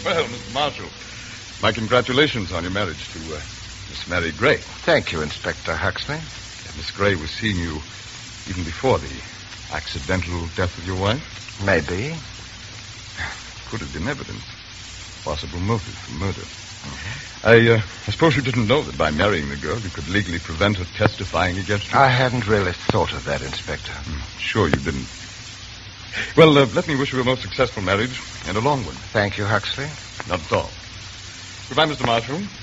Well, Mr. Marshall, my congratulations on your marriage to Miss Mary Gray. Thank you, Inspector Huxley. Miss Gray was seeing you even before the accidental death of your wife? Maybe. Could have been evidence. Possible motive for murder. I suppose you didn't know that by marrying the girl, you could legally prevent her testifying against you? I hadn't really thought of that, Inspector. Sure you didn't. Well, let me wish you a most successful marriage and a long one. Thank you, Huxley. Not at all. Goodbye, Mr. Marshall.